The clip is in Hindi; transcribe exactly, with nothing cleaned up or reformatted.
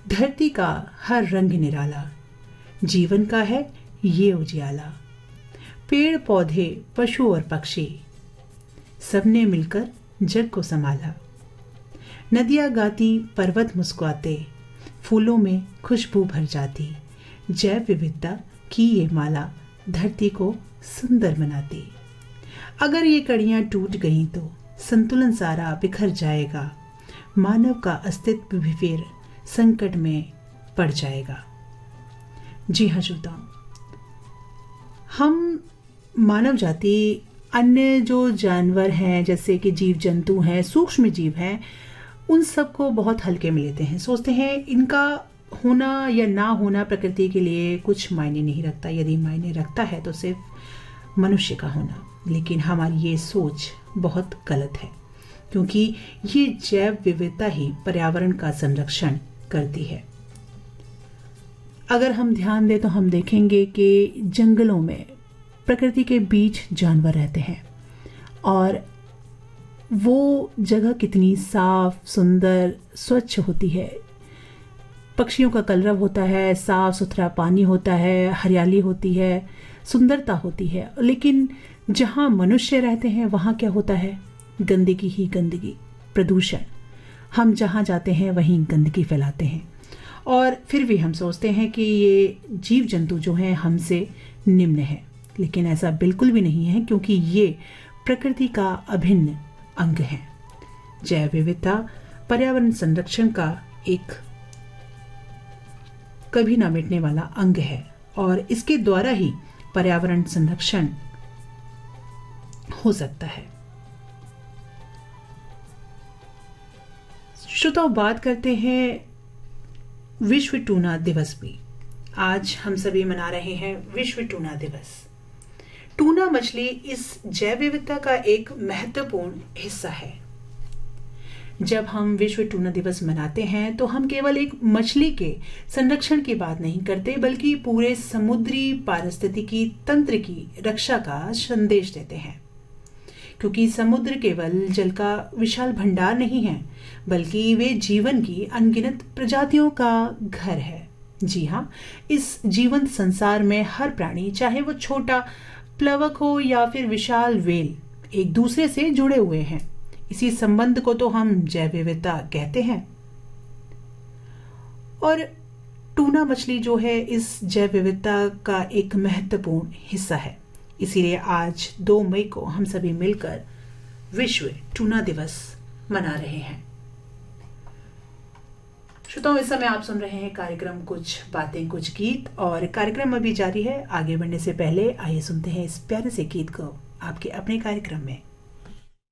धरती का हर रंग निराला, जीवन का है ये उजियाला। पेड़ पौधे पशु और पक्षी सबने मिलकर जग को संभाला। नदियां गाती, पर्वत मुस्कुराते, फूलों में खुशबू भर जाती। जैव विविधता की ये माला धरती को सुंदर बनाती। अगर ये कड़ियां टूट गईं तो संतुलन सारा बिखर जाएगा। मानव का अस्तित्व भी फिर संकट में पड़ जाएगा। जी हाँ श्रोताओ, हम मानव जाति अन्य जो जानवर हैं जैसे कि जीव जंतु हैं, सूक्ष्म जीव हैं, उन सबको बहुत हल्के में लेते हैं। सोचते हैं इनका होना या ना होना प्रकृति के लिए कुछ मायने नहीं रखता। यदि मायने रखता है तो सिर्फ मनुष्य का होना। लेकिन हमारी ये सोच बहुत गलत है, क्योंकि ये जैव विविधता ही पर्यावरण का संरक्षण करती है। अगर हम ध्यान दें तो हम देखेंगे कि जंगलों में प्रकृति के बीच जानवर रहते हैं और वो जगह कितनी साफ, सुंदर, स्वच्छ होती है। पक्षियों का कलरव होता है, साफ सुथरा पानी होता है, हरियाली होती है, सुंदरता होती है। लेकिन जहाँ मनुष्य रहते हैं वहाँ क्या होता है? गंदगी ही गंदगी, प्रदूषण। हम जहाँ जाते हैं वहीं गंदगी फैलाते हैं और फिर भी हम सोचते हैं कि ये जीव जंतु जो हैं हमसे निम्न है। लेकिन ऐसा बिल्कुल भी नहीं है, क्योंकि ये प्रकृति का अभिन्न अंग है। जैव विविधता पर्यावरण संरक्षण का एक कभी ना मिटने वाला अंग है और इसके द्वारा ही पर्यावरण संरक्षण हो सकता है। श्रोताओ, बात करते हैं विश्व टूना दिवस भी। आज हम सभी मना रहे हैं विश्व टूना दिवस। टूना मछली इस जैव विविधता का एक महत्वपूर्ण हिस्सा है। जब हम विश्व टूना दिवस मनाते हैं तो हम केवल एक मछली के संरक्षण की बात नहीं करते, बल्कि पूरे समुद्री पारिस्थितिकी तंत्र की रक्षा का संदेश देते हैं। क्योंकि समुद्र केवल जल का विशाल भंडार नहीं है, बल्कि वे जीवन की अनगिनत प्रजातियों का घर है। जी हाँ, इस जीवंत संसार में हर प्राणी, चाहे वो छोटा प्लवक हो या फिर विशाल वेल, एक दूसरे से जुड़े हुए हैं। इसी संबंध को तो हम जैव विविधता कहते हैं। और टूना मछली जो है इस जैव विविधता का एक महत्वपूर्ण हिस्सा है। इसीलिए आज दो मई को हम सभी मिलकर विश्व टूना दिवस मना रहे हैं। श्रोताओ, इस समय आप सुन रहे हैं कार्यक्रम कुछ बातें कुछ गीत, और कार्यक्रम अभी जारी है। आगे बढ़ने से पहले आइए सुनते हैं इस प्यारे से गीत को आपके अपने कार्यक्रम में।